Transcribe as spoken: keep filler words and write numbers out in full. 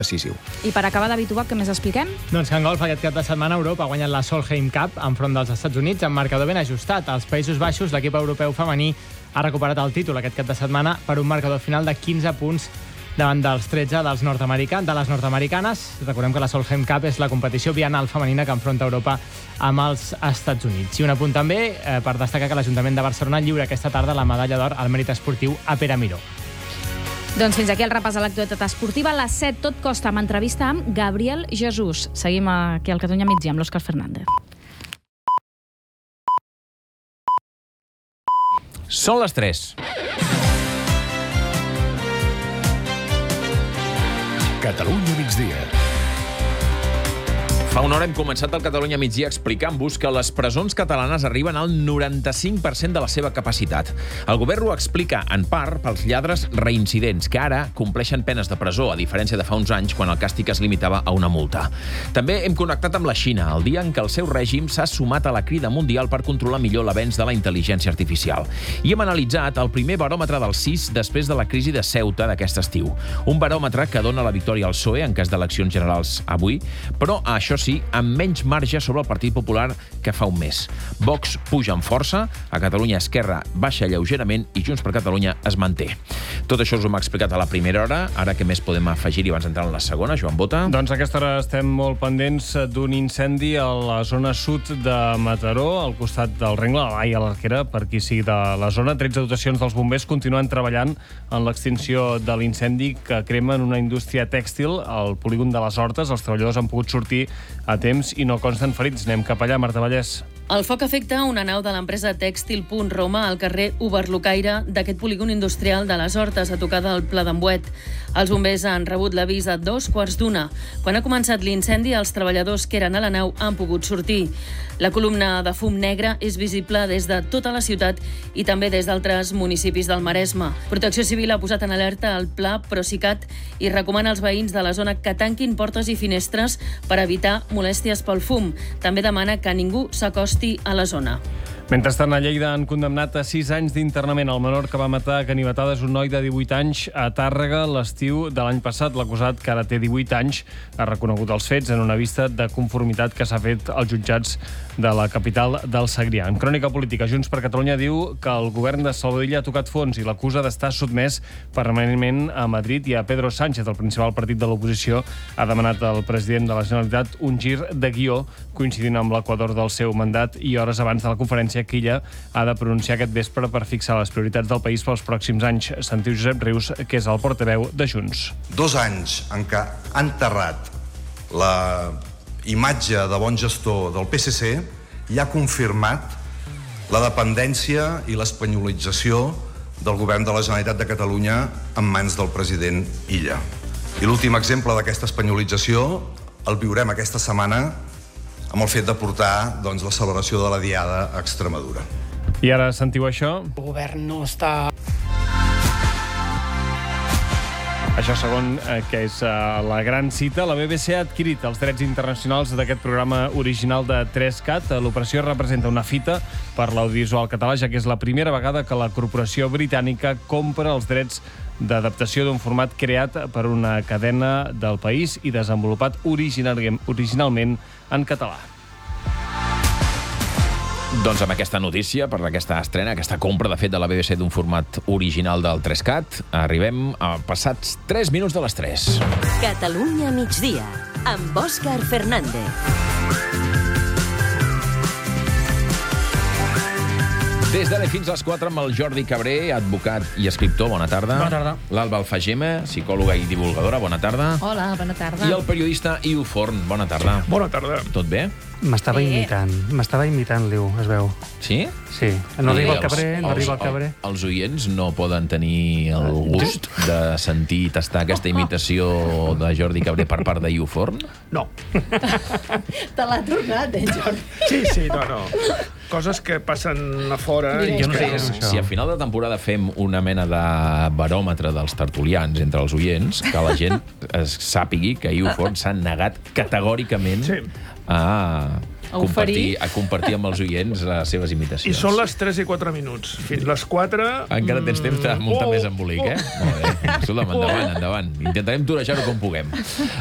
decisiu. I per acabar d'habituar, què més expliquem? Doncs que en golf aquest cap de setmana Europa ha guanyat la Solheim Cup enfront dels Estats Units amb marcador ben ajustat. Als Països Baixos, l'equip europeu femení ha recuperat el títol aquest cap de setmana per un marcador final de quinze punts davant dels tretze dels nord-americans, de les nord-americanes. Recordem que la Solheim Cup és la competició biennal femenina que enfronta Europa amb els Estats Units. I un apunt també eh, per destacar que l'Ajuntament de Barcelona lliura aquesta tarda la medalla d'or al mèrit esportiu a Pere Miró. Doncs fins aquí el repàs de l'actualitat esportiva. A les set tot costa amb entrevista amb Gabriel Jesús. Seguim aquí al Catalunya Migdia amb l'Òscar Fernández. Són les tres. Catalunya Migdia. Fa una hora hem començat el Catalunya Migdia explicant-vos que les presons catalanes arriben al noranta-cinc per cent de la seva capacitat. El govern ho explica, en part, pels lladres reincidents, que ara compleixen penes de presó, a diferència de fa uns anys, quan el càstig es limitava a una multa. També hem connectat amb la Xina, el dia en què el seu règim s'ha sumat a la crida mundial per controlar millor l'avenç de la intel·ligència artificial. I hem analitzat el primer baròmetre del C I S després de la crisi de Ceuta d'aquest estiu. Un baròmetre que dona la victòria al P S O E en cas d'eleccions generals avui, però això sí, amb menys marge sobre el Partit Popular que fa un mes. Vox puja amb força, a Catalunya Esquerra baixa lleugerament i Junts per Catalunya es manté. Tot això us ho hem explicat a la primera hora. Ara què més podem afegir-hi abans d'entrar en la segona, Joan Bota? Doncs a aquesta hora estem molt pendents d'un incendi a la zona sud de Mataró, al costat del Rengle, a la Vall a l'Arquera, per qui sigui de la zona. tretze dotacions dels bombers continuen treballant en l'extinció de l'incendi que crema en una indústria tèxtil al polígon de les Hortes. Els treballadors han pogut sortir a temps i no consten ferits. Anem cap allà, Marta Vallès. El foc afecta una nau de l'empresa Tèxtil Punt Roma al carrer Uberlucaire d'aquest polígon industrial de les Hortes, a tocar del Pla d'Embuet. Els bombers han rebut l'avís a dos quarts d'una. Quan ha començat l'incendi, els treballadors que eren a la nau han pogut sortir. La columna de fum negre és visible des de tota la ciutat i també des d'altres municipis del Maresme. Protecció Civil ha posat en alerta el Pla Procicat i recomana als veïns de la zona que tanquin portes i finestres per evitar molèsties pel fum. També demana que ningú s'acosti a la zona. Mentrestant, a Lleida han condemnat a sis anys d'internament el menor que va matar a ganivetades un noi de divuit anys a Tàrrega l'estiu de l'any passat. L'acusat, que ara té divuit anys, ha reconegut els fets en una vista de conformitat que s'ha fet als jutjats de la capital del Segrià. En Crònica Política, Junts per Catalunya diu que el govern de Salvador ha tocat fons i l'acusa d'estar sotmès permanentment a Madrid, i a Pedro Sánchez, el principal partit de l'oposició, ha demanat al president de la Generalitat un gir de guió coincidint amb l'equador del seu mandat i hores abans de la conferència que ella ha de pronunciar aquest vespre per fixar les prioritats del país pels pròxims anys. Sentiu Josep Rius, que és el portaveu de Junts. Dos anys en què han enterrat la imatge de bon gestor del P S C i ha confirmat la dependència i l'espanyolització del govern de la Generalitat de Catalunya en mans del president Illa. I l'últim exemple d'aquesta espanyolització el viurem aquesta setmana amb el fet de portar doncs, la celebració de la Diada a Extremadura. I ara sentiu això? El govern no està... Això segon eh, que és eh, la gran cita. La B B C ha adquirit els drets internacionals d'aquest programa original de tres cat. L'operació representa una fita per l'audiovisual català, ja que és la primera vegada que la corporació britànica compra els drets d'adaptació d'un format creat per una cadena del país i desenvolupat original, originalment en català. Doncs amb aquesta notícia, per aquesta estrena, aquesta compra, de fet, de la B B C d'un format original del tres cat, arribem a passats tres minuts de les tres. Catalunya Migdia, amb Òscar Fernández. Des d'ara fins a les quatre amb el Jordi Cabré, advocat i escriptor. Bona tarda. Bona tarda. L'Alba Alfagema, psicòloga i divulgadora. Bona tarda. Hola, bona tarda. I el periodista Iu Forn. Bona tarda. Bona tarda. Tot bé? M'estava Sí. imitant, m'estava imitant, Liu, es veu. Sí? Sí, no arriba al Els- cabré, no els- arriba al cabré. Els oients no poden tenir el gust de sentir i tastar aquesta imitació de Jordi Cabré per part d'Iu Forn? No. Te l'ha tornat, eh, Jordi? Sí, sí, no, no. Coses que passen a fora. Jo no sé Que, què és això. si a final de temporada fem una mena de baròmetre dels tertulians entre els oients, que la gent es sàpigui que Iu Forn s'ha negat categòricament Sí. a compartir, a compartir amb els oients les seves I imitacions. són les tres i quatre minuts. Fins les quatre... Encara tens temps de muntar Oh, més embolic, eh? oh. Molt bé. Escolta'm, endavant, endavant. Intentarem torejar-ho com puguem.